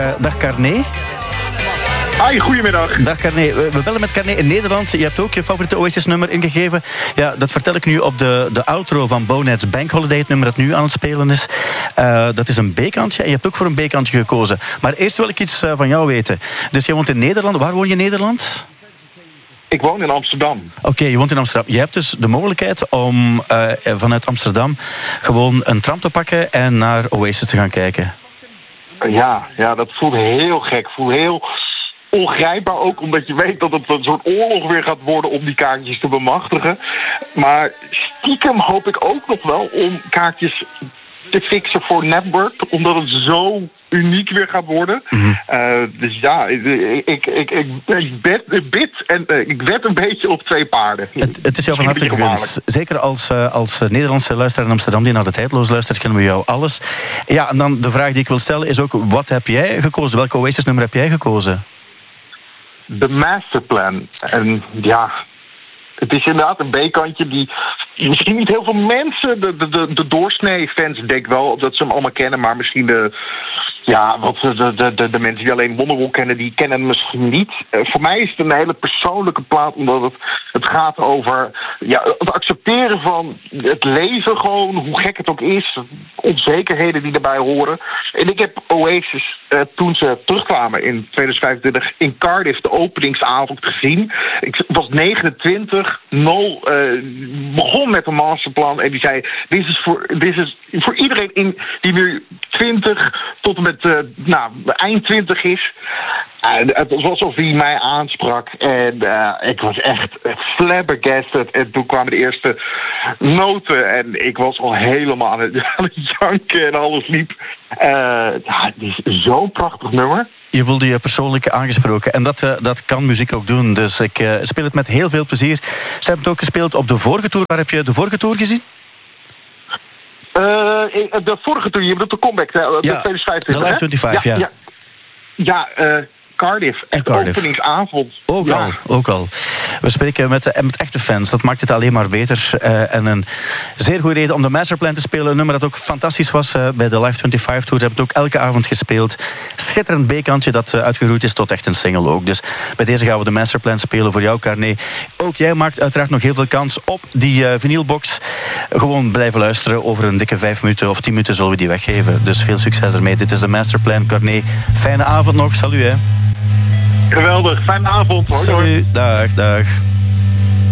Dag Carné. Hi, goedemiddag. Dag Carné. We bellen met Carné in Nederland. Je hebt ook je favoriete Oasis-nummer ingegeven. Ja, dat vertel ik nu op de outro van Bonet's Bank Holiday, het nummer dat nu aan het spelen is. Dat is een B-kantje en je hebt ook voor een B-kantje gekozen. Maar eerst wil ik iets van jou weten. Dus je woont in Nederland. Waar woon je in Nederland? Ik woon in Amsterdam. Oké, je woont in Amsterdam. Je hebt dus de mogelijkheid om vanuit Amsterdam gewoon een tram te pakken en naar Oasis te gaan kijken. Ja, dat voelt heel gek. Voelt heel ongrijpbaar ook, omdat je weet dat het een soort oorlog weer gaat worden om die kaartjes te bemachtigen. Maar stiekem hoop ik ook nog wel om kaartjes te fixen voor Network, omdat het zo uniek weer gaat worden. Dus ja, ik wed een beetje op twee paarden. Het is jou van harte gegund. Zeker als Nederlandse luisteraar in Amsterdam die naar de Tijdloos luistert, kennen we jou alles. Ja, en dan de vraag die ik wil stellen is ook, wat heb jij gekozen? Welke Oasis-nummer heb jij gekozen? De Masterplan. En ja, het is inderdaad een B-kantje die misschien niet heel veel mensen, de doorsnee-fans, denk wel dat ze hem allemaal kennen, maar misschien de mensen die alleen Wonderwall kennen, die kennen hem misschien niet. Voor mij is het een hele persoonlijke plaat, omdat het gaat over het accepteren van het leven gewoon, hoe gek het ook is, onzekerheden die erbij horen. En ik heb Oasis, toen ze terugkwamen in 2025 in Cardiff, de openingsavond gezien. Ik was 29, Noel begon met een masterplan en die zei, dit is voor iedereen die nu 20 tot en met eind 20 is. Het was alsof hij mij aansprak. En ik was echt flabbergasted. En toen kwamen de eerste noten. En ik was al helemaal aan het janken en alles liep. Het is zo'n prachtig nummer. Je voelde je persoonlijk aangesproken. En dat kan muziek ook doen. Dus ik speel het met heel veel plezier. Ze hebben het ook gespeeld op de vorige tour. Waar heb je de vorige tour gezien? De vorige tour, je bedoelt de comeback, de 2025. De Live 25, ja. Cardiff. Openingsavond. Ook al. We spreken met echte fans. Dat maakt het alleen maar beter. En een zeer goede reden om de Masterplan te spelen. Een nummer dat ook fantastisch was bij de Live 25 Tour. Ze hebben het ook elke avond gespeeld. Schitterend B-kantje dat uitgegroeid is tot echt een single ook. Dus bij deze gaan we de Masterplan spelen voor jou, Carné. Ook jij maakt uiteraard nog heel veel kans op die vinylbox. Gewoon blijven luisteren. Over een dikke 5 minuten of 10 minuten zullen we die weggeven. Dus veel succes ermee. Dit is de Masterplan, Carné. Fijne avond nog. Salut, hè. Geweldig. Fijne avond. Hoi. Salut. Dag.